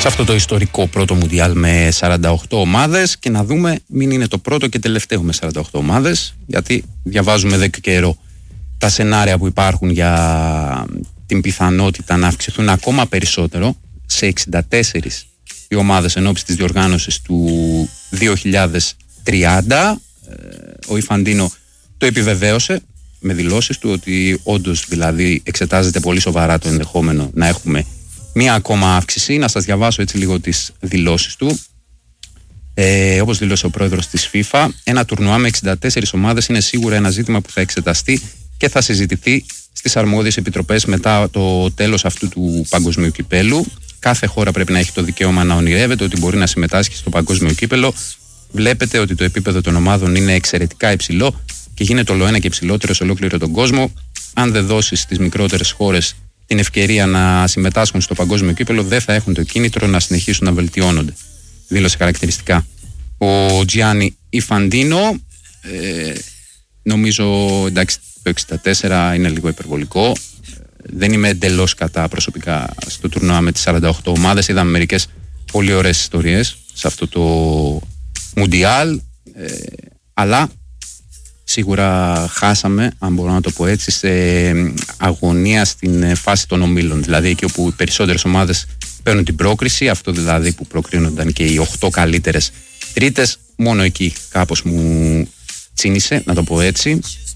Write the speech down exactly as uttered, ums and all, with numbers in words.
σε αυτό το ιστορικό πρώτο Μουντιάλ με σαράντα οκτώ ομάδες, και να δούμε μην είναι το πρώτο και τελευταίο με σαράντα οκτώ ομάδες, γιατί διαβάζουμε εδώ και καιρό τα σενάρια που υπάρχουν για την πιθανότητα να αυξηθούν ακόμα περισσότερο σε εξήντα τέσσερις οι ομάδες εν ώψη της διοργάνωσης του δύο χιλιάδες τριάντα. Ο Ιφαντίνο το επιβεβαίωσε με δηλώσεις του ότι όντως δηλαδή εξετάζεται πολύ σοβαρά το ενδεχόμενο να έχουμε μία ακόμα αύξηση. Να σας διαβάσω έτσι λίγο τις δηλώσεις του. Ε, όπως δήλωσε ο πρόεδρος της FIFA, ένα τουρνουά με εξήντα τέσσερις ομάδες είναι σίγουρα ένα ζήτημα που θα εξεταστεί και θα συζητηθεί στις αρμόδιες επιτροπές μετά το τέλος αυτού του παγκοσμίου κυπέλου. Κάθε χώρα πρέπει να έχει το δικαίωμα να ονειρεύεται ότι μπορεί να συμμετάσχει στο παγκόσμιο κύπελο. Βλέπετε ότι το επίπεδο των ομάδων είναι εξαιρετικά υψηλό και γίνεται όλο ένα και υψηλότερο σε ολόκληρο τον κόσμο. Αν δεν δώσει στις μικρότερες χώρες την ευκαιρία να συμμετάσχουν στο παγκόσμιο κύπελο, δεν θα έχουν το κίνητρο να συνεχίσουν να βελτιώνονται. Δήλωσε χαρακτηριστικά ο Τζιάννη Ιφαντίνο. Ε, νομίζω εντάξει, το εξήντα τέσσερα είναι λίγο υπερβολικό. Δεν είμαι εντελώς κατά προσωπικά στο τουρνουά με τις σαράντα οκτώ ομάδες. Είδαμε μερικές πολύ ωραίες ιστορίες σε αυτό το Μουντιάλ, ε, αλλά σίγουρα χάσαμε, αν μπορώ να το πω έτσι, σε αγωνία στην φάση των ομίλων. Δηλαδή εκεί όπου οι περισσότερες ομάδες παίρνουν την πρόκριση, αυτό δηλαδή που προκρίνονταν και οι οκτώ καλύτερες τρίτες, μόνο εκεί κάπως μου τσίνησε, να το πω έτσι.